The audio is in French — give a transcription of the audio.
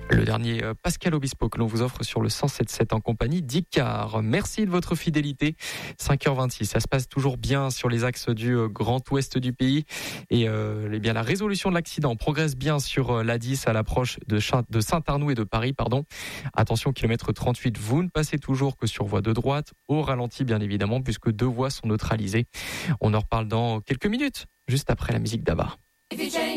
Le dernier Pascal Obispo que l'on vous offre sur le 107.7 en compagnie d'Icar. Merci de votre fidélité. 5h26, ça se passe toujours bien sur les axes du Grand Ouest du pays. Et bien la résolution de l'accident progresse bien sur l'A10 à l'approche de Saint-Arnoux et de Paris. Attention, kilomètre 38, vous ne passez toujours que sur voie de droite, au ralenti bien évidemment, puisque 2 voies sont neutralisées. On en reparle dans quelques minutes, juste après la musique d'Abba.